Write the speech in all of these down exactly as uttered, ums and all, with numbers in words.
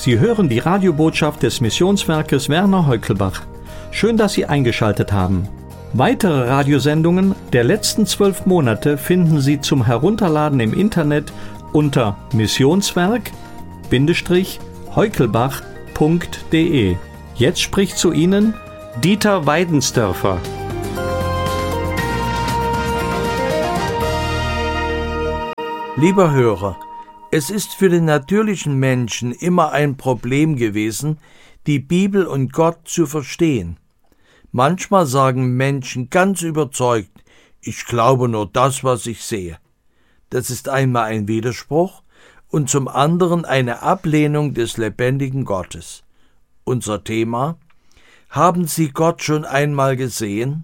Sie hören die Radiobotschaft des Missionswerkes Werner Heukelbach. Schön, dass Sie eingeschaltet haben. Weitere Radiosendungen der letzten zwölf Monate finden Sie zum Herunterladen im Internet unter missionswerk-heukelbach punkt de. Jetzt spricht zu Ihnen Dieter Weidensdörfer. Lieber Hörer, es ist für den natürlichen Menschen immer ein Problem gewesen, die Bibel und Gott zu verstehen. Manchmal sagen Menschen ganz überzeugt, ich glaube nur das, was ich sehe. Das ist einmal ein Widerspruch und zum anderen eine Ablehnung des lebendigen Gottes. Unser Thema: Haben Sie Gott schon einmal gesehen?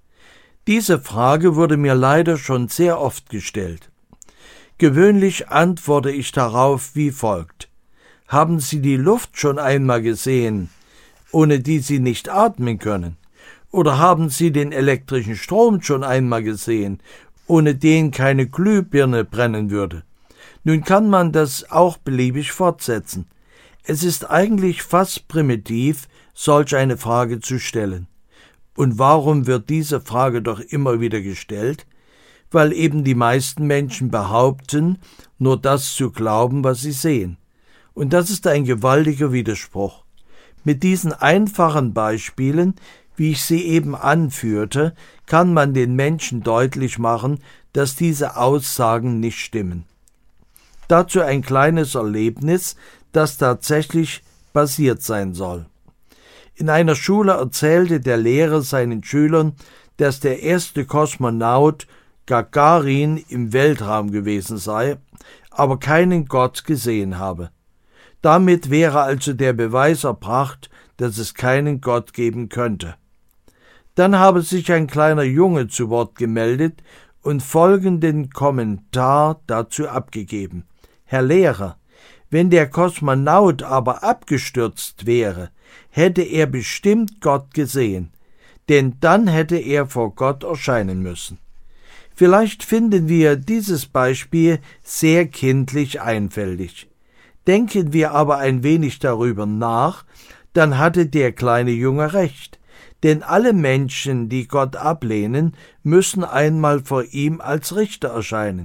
Diese Frage wurde mir leider schon sehr oft gestellt. Gewöhnlich antworte ich darauf wie folgt: Haben Sie die Luft schon einmal gesehen, ohne die Sie nicht atmen können? Oder haben Sie den elektrischen Strom schon einmal gesehen, ohne den keine Glühbirne brennen würde? Nun kann man das auch beliebig fortsetzen. Es ist eigentlich fast primitiv, solch eine Frage zu stellen. Und warum wird diese Frage doch immer wieder gestellt? Weil eben die meisten Menschen behaupten, nur das zu glauben, was sie sehen. Und das ist ein gewaltiger Widerspruch. Mit diesen einfachen Beispielen, wie ich sie eben anführte, kann man den Menschen deutlich machen, dass diese Aussagen nicht stimmen. Dazu ein kleines Erlebnis, das tatsächlich passiert sein soll. In einer Schule erzählte der Lehrer seinen Schülern, dass der erste Kosmonaut Gagarin im Weltraum gewesen sei, aber keinen Gott gesehen habe. Damit wäre also der Beweis erbracht, dass es keinen Gott geben könnte. Dann habe sich ein kleiner Junge zu Wort gemeldet und folgenden Kommentar dazu abgegeben: Herr Lehrer, wenn der Kosmonaut aber abgestürzt wäre, hätte er bestimmt Gott gesehen, denn dann hätte er vor Gott erscheinen müssen. Vielleicht finden wir dieses Beispiel sehr kindlich einfältig. Denken wir aber ein wenig darüber nach, dann hatte der kleine Junge recht, denn alle Menschen, die Gott ablehnen, müssen einmal vor ihm als Richter erscheinen.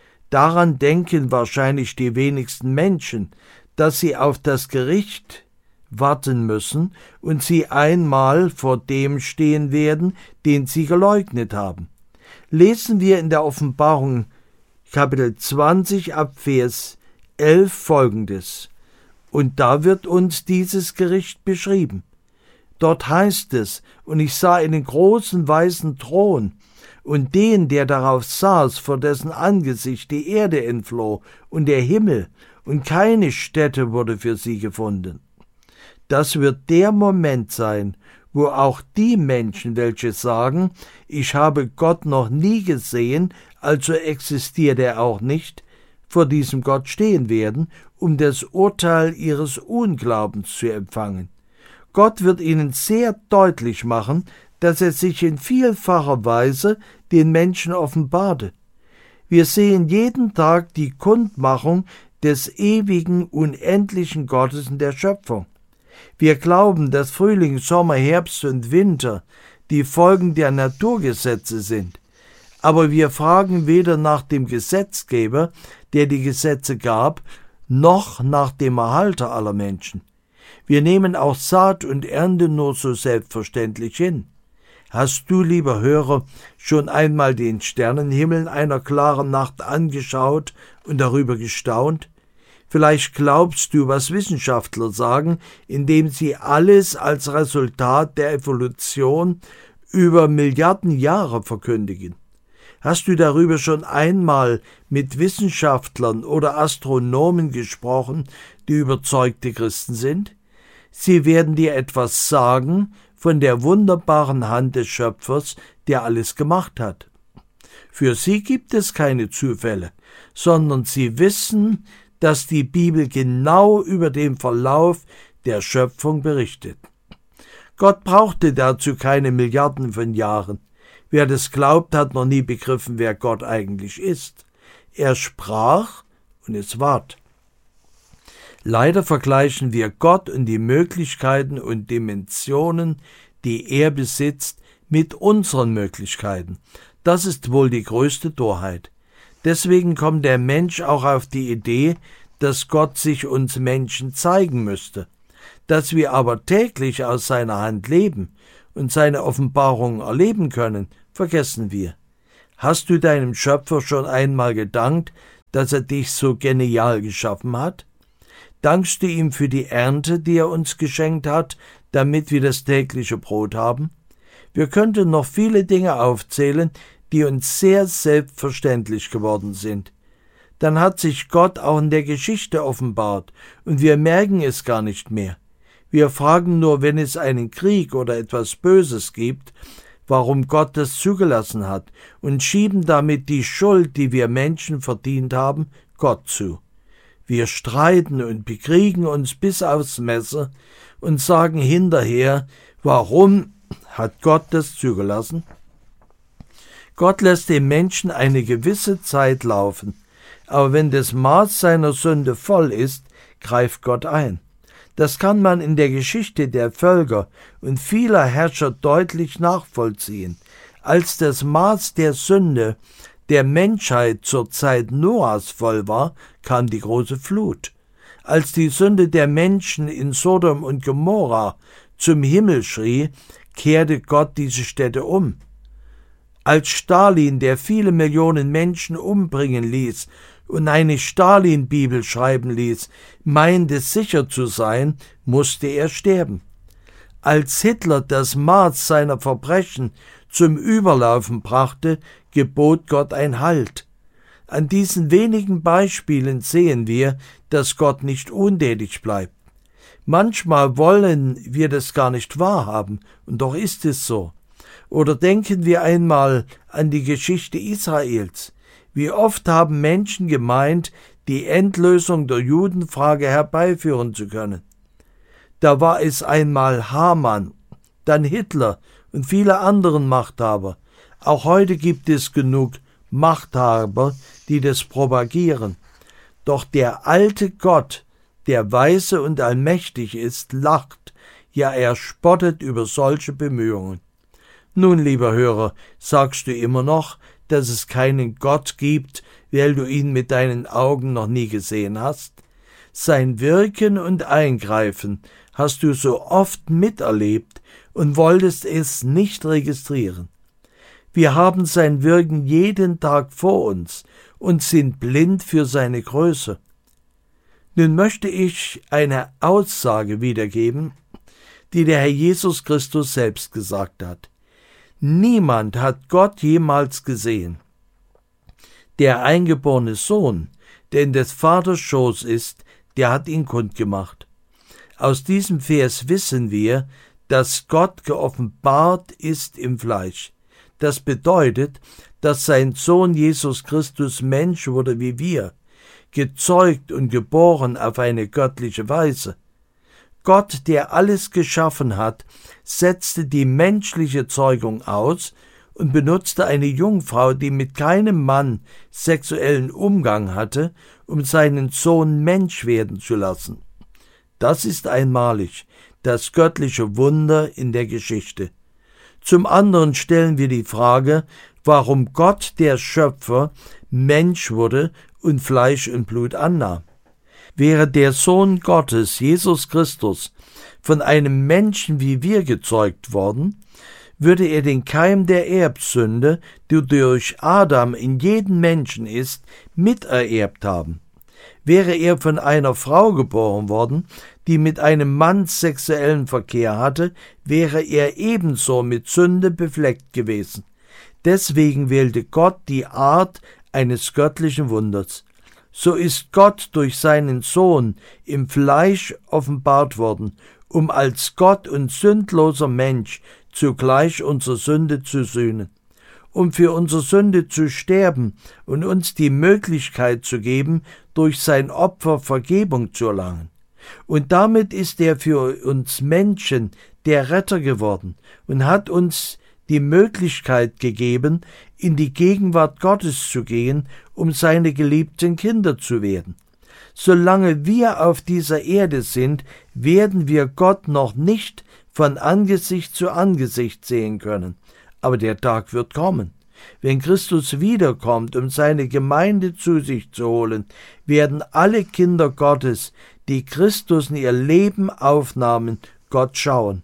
Daran denken wahrscheinlich die wenigsten Menschen, dass sie auf das Gericht warten müssen und sie einmal vor dem stehen werden, den sie geleugnet haben. Lesen wir in der Offenbarung Kapitel zwanzig ab Vers elf folgendes. Und da wird uns dieses Gericht beschrieben. Dort heißt es: Und ich sah einen großen weißen Thron und den, der darauf saß, vor dessen Angesicht die Erde entfloh und der Himmel, und keine Stätte wurde für sie gefunden. Das wird der Moment sein, wo auch die Menschen, welche sagen, ich habe Gott noch nie gesehen, also existiert er auch nicht, vor diesem Gott stehen werden, um das Urteil ihres Unglaubens zu empfangen. Gott wird ihnen sehr deutlich machen, dass er sich in vielfacher Weise den Menschen offenbarte. Wir sehen jeden Tag die Kundmachung des ewigen, unendlichen Gottes in der Schöpfung. Wir glauben, dass Frühling, Sommer, Herbst und Winter die Folgen der Naturgesetze sind. Aber wir fragen weder nach dem Gesetzgeber, der die Gesetze gab, noch nach dem Erhalter aller Menschen. Wir nehmen auch Saat und Ernte nur so selbstverständlich hin. Hast du, lieber Hörer, schon einmal den Sternenhimmel einer klaren Nacht angeschaut und darüber gestaunt? Vielleicht glaubst du, was Wissenschaftler sagen, indem sie alles als Resultat der Evolution über Milliarden Jahre verkündigen. Hast du darüber schon einmal mit Wissenschaftlern oder Astronomen gesprochen, die überzeugte Christen sind? Sie werden dir etwas sagen von der wunderbaren Hand des Schöpfers, der alles gemacht hat. Für sie gibt es keine Zufälle, sondern sie wissen, dass die Bibel genau über den Verlauf der Schöpfung berichtet. Gott brauchte dazu keine Milliarden von Jahren. Wer das glaubt, hat noch nie begriffen, wer Gott eigentlich ist. Er sprach und es ward. Leider vergleichen wir Gott und die Möglichkeiten und Dimensionen, die er besitzt, mit unseren Möglichkeiten. Das ist wohl die größte Torheit. Deswegen kommt der Mensch auch auf die Idee, dass Gott sich uns Menschen zeigen müsste. Dass wir aber täglich aus seiner Hand leben und seine Offenbarung erleben können, vergessen wir. Hast du deinem Schöpfer schon einmal gedankt, dass er dich so genial geschaffen hat? Dankst du ihm für die Ernte, die er uns geschenkt hat, damit wir das tägliche Brot haben? Wir könnten noch viele Dinge aufzählen, die uns sehr selbstverständlich geworden sind. Dann hat sich Gott auch in der Geschichte offenbart, und wir merken es gar nicht mehr. Wir fragen nur, wenn es einen Krieg oder etwas Böses gibt, warum Gott das zugelassen hat, und schieben damit die Schuld, die wir Menschen verdient haben, Gott zu. Wir streiten und bekriegen uns bis aufs Messer und sagen hinterher, warum hat Gott das zugelassen? Gott lässt dem Menschen eine gewisse Zeit laufen, aber wenn das Maß seiner Sünde voll ist, greift Gott ein. Das kann man in der Geschichte der Völker und vieler Herrscher deutlich nachvollziehen. Als das Maß der Sünde der Menschheit zur Zeit Noahs voll war, kam die große Flut. Als die Sünde der Menschen in Sodom und Gomorra zum Himmel schrie, kehrte Gott diese Städte um. Als Stalin, der viele Millionen Menschen umbringen ließ und eine Stalin-Bibel schreiben ließ, meinte sicher zu sein, musste er sterben. Als Hitler das Maß seiner Verbrechen zum Überlaufen brachte, gebot Gott ein Halt. An diesen wenigen Beispielen sehen wir, dass Gott nicht untätig bleibt. Manchmal wollen wir das gar nicht wahrhaben, und doch ist es so. Oder denken wir einmal an die Geschichte Israels. Wie oft haben Menschen gemeint, die Endlösung der Judenfrage herbeiführen zu können. Da war es einmal Haman, dann Hitler und viele anderen Machthaber. Auch heute gibt es genug Machthaber, die das propagieren. Doch der alte Gott, der weise und allmächtig ist, lacht, ja er spottet über solche Bemühungen. Nun, lieber Hörer, sagst du immer noch, dass es keinen Gott gibt, weil du ihn mit deinen Augen noch nie gesehen hast? Sein Wirken und Eingreifen hast du so oft miterlebt und wolltest es nicht registrieren. Wir haben sein Wirken jeden Tag vor uns und sind blind für seine Größe. Nun möchte ich eine Aussage wiedergeben, die der Herr Jesus Christus selbst gesagt hat. Niemand hat Gott jemals gesehen. Der eingeborene Sohn, der in des Vaters Schoß ist, der hat ihn kundgemacht. Aus diesem Vers wissen wir, dass Gott geoffenbart ist im Fleisch. Das bedeutet, dass sein Sohn Jesus Christus Mensch wurde wie wir, gezeugt und geboren auf eine göttliche Weise. Gott, der alles geschaffen hat, setzte die menschliche Zeugung aus und benutzte eine Jungfrau, die mit keinem Mann sexuellen Umgang hatte, um seinen Sohn Mensch werden zu lassen. Das ist einmalig, das göttliche Wunder in der Geschichte. Zum anderen stellen wir die Frage, warum Gott, der Schöpfer, Mensch wurde und Fleisch und Blut annahm. Wäre der Sohn Gottes, Jesus Christus, von einem Menschen wie wir gezeugt worden, würde er den Keim der Erbsünde, die durch Adam in jedem Menschen ist, mitererbt haben. Wäre er von einer Frau geboren worden, die mit einem Mann sexuellen Verkehr hatte, wäre er ebenso mit Sünde befleckt gewesen. Deswegen wählte Gott die Art eines göttlichen Wunders. So ist Gott durch seinen Sohn im Fleisch offenbart worden, um als Gott und sündloser Mensch zugleich unsere Sünde zu sühnen, um für unsere Sünde zu sterben und uns die Möglichkeit zu geben, durch sein Opfer Vergebung zu erlangen. Und damit ist er für uns Menschen der Retter geworden und hat uns die Möglichkeit gegeben, in die Gegenwart Gottes zu gehen, um seine geliebten Kinder zu werden. Solange wir auf dieser Erde sind, werden wir Gott noch nicht von Angesicht zu Angesicht sehen können. Aber der Tag wird kommen. Wenn Christus wiederkommt, um seine Gemeinde zu sich zu holen, werden alle Kinder Gottes, die Christus in ihr Leben aufnahmen, Gott schauen.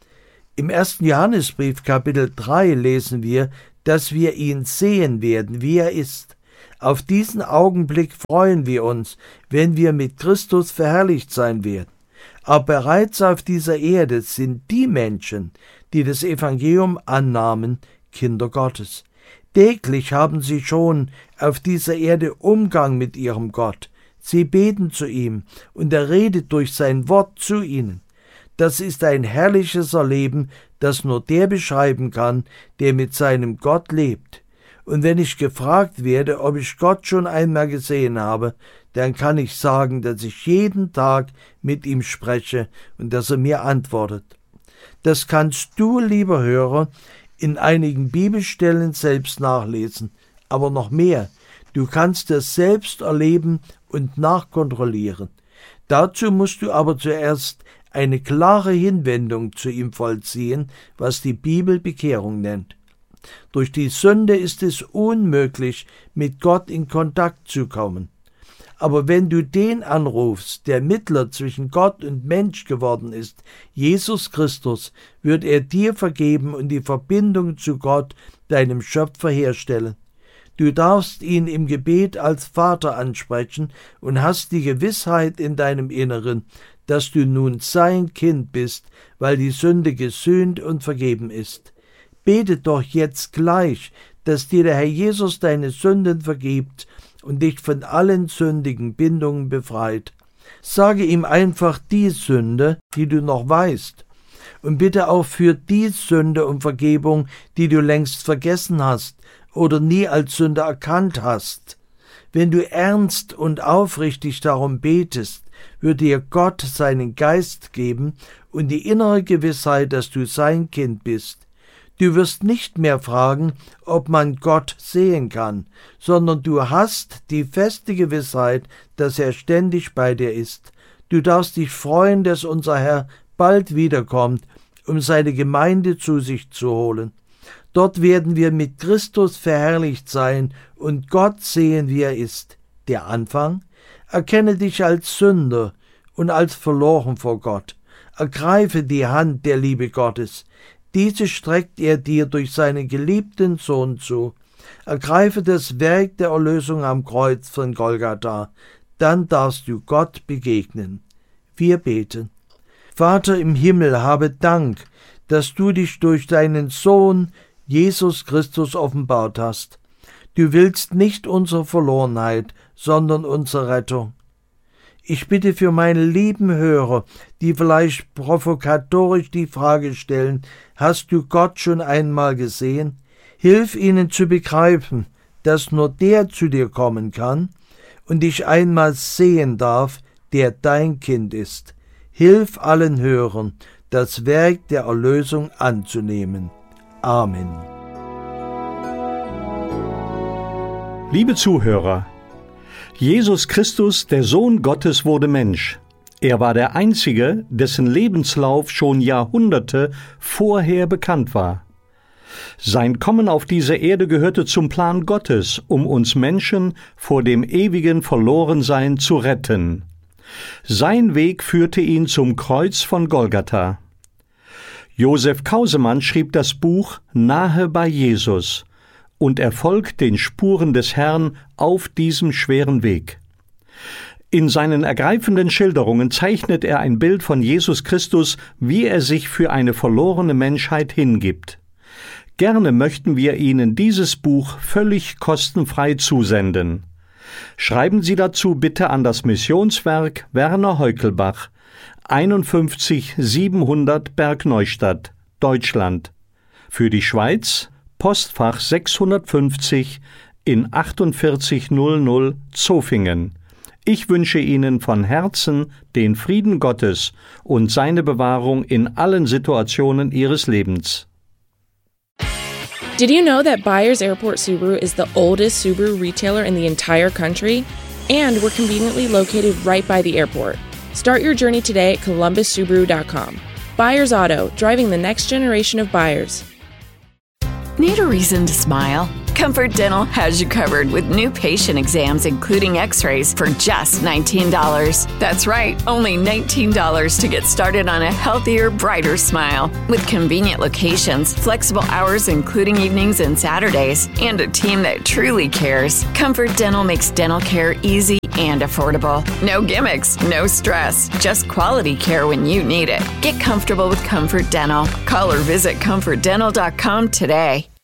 Im ersten Johannesbrief Kapitel drei lesen wir, dass wir ihn sehen werden, wie er ist. Auf diesen Augenblick freuen wir uns, wenn wir mit Christus verherrlicht sein werden. Aber bereits auf dieser Erde sind die Menschen, die das Evangelium annahmen, Kinder Gottes. Täglich haben sie schon auf dieser Erde Umgang mit ihrem Gott. Sie beten zu ihm und er redet durch sein Wort zu ihnen. Das ist ein herrliches Erleben, das nur der beschreiben kann, der mit seinem Gott lebt. Und wenn ich gefragt werde, ob ich Gott schon einmal gesehen habe, dann kann ich sagen, dass ich jeden Tag mit ihm spreche und dass er mir antwortet. Das kannst du, lieber Hörer, in einigen Bibelstellen selbst nachlesen, aber noch mehr. Du kannst es selbst erleben und nachkontrollieren. Dazu musst du aber zuerst eine klare Hinwendung zu ihm vollziehen, was die Bibel Bekehrung nennt. Durch die Sünde ist es unmöglich, mit Gott in Kontakt zu kommen. Aber wenn du den anrufst, der Mittler zwischen Gott und Mensch geworden ist, Jesus Christus, wird er dir vergeben und die Verbindung zu Gott, deinem Schöpfer, herstellen. Du darfst ihn im Gebet als Vater ansprechen und hast die Gewissheit in deinem Inneren, dass du nun sein Kind bist, weil die Sünde gesühnt und vergeben ist. Bete doch jetzt gleich, dass dir der Herr Jesus deine Sünden vergibt und dich von allen sündigen Bindungen befreit. Sage ihm einfach die Sünde, die du noch weißt, und bitte auch für die Sünde um Vergebung, die du längst vergessen hast oder nie als Sünde erkannt hast. Wenn du ernst und aufrichtig darum betest, wird dir Gott seinen Geist geben und die innere Gewissheit, dass du sein Kind bist. Du wirst nicht mehr fragen, ob man Gott sehen kann, sondern du hast die feste Gewissheit, dass er ständig bei dir ist. Du darfst dich freuen, dass unser Herr bald wiederkommt, um seine Gemeinde zu sich zu holen. Dort werden wir mit Christus verherrlicht sein und Gott sehen, wie er ist. Der Anfang? Erkenne dich als Sünder und als verloren vor Gott. Ergreife die Hand der Liebe Gottes. Diese streckt er dir durch seinen geliebten Sohn zu. Ergreife das Werk der Erlösung am Kreuz von Golgatha. Dann darfst du Gott begegnen. Wir beten. Vater im Himmel, habe Dank, dass du dich durch deinen Sohn Jesus Christus offenbart hast. Du willst nicht unsere Verlorenheit, sondern unsere Rettung. Ich bitte für meine lieben Hörer, die vielleicht provokatorisch die Frage stellen, hast du Gott schon einmal gesehen? Hilf ihnen zu begreifen, dass nur der zu dir kommen kann und dich einmal sehen darf, der dein Kind ist. Hilf allen Hörern, das Werk der Erlösung anzunehmen. Amen. Liebe Zuhörer, Jesus Christus, der Sohn Gottes, wurde Mensch. Er war der Einzige, dessen Lebenslauf schon Jahrhunderte vorher bekannt war. Sein Kommen auf diese Erde gehörte zum Plan Gottes, um uns Menschen vor dem ewigen Verlorensein zu retten. Sein Weg führte ihn zum Kreuz von Golgatha. Josef Kausemann schrieb das Buch »Nahe bei Jesus« und er folgt den Spuren des Herrn auf diesem schweren Weg. In seinen ergreifenden Schilderungen zeichnet er ein Bild von Jesus Christus, wie er sich für eine verlorene Menschheit hingibt. Gerne möchten wir Ihnen dieses Buch völlig kostenfrei zusenden. Schreiben Sie dazu bitte an das Missionswerk Werner Heukelbach, einundfünfzig siebenhundert Bergneustadt, Deutschland. Für die Schweiz Postfach sechshundertfünfzig in achtundvierzig null null Zofingen. Ich wünsche Ihnen von Herzen den Frieden Gottes und seine Bewahrung in allen Situationen Ihres Lebens. Did you know that Byers Airport Subaru is the oldest Subaru retailer in the entire country? And we're conveniently located right by the airport. Start your journey today at columbus subaru dot com. Buyers Auto, driving the next generation of buyers. Need a reason to smile? Comfort Dental has you covered with new patient exams, including x-rays, for just nineteen dollars. That's right, only nineteen dollars to get started on a healthier, brighter smile. With convenient locations, flexible hours including evenings and Saturdays, and a team that truly cares, Comfort Dental makes dental care easy and affordable. No gimmicks, no stress, just quality care when you need it. Get comfortable with Comfort Dental. Call or visit comfort dental dot com today.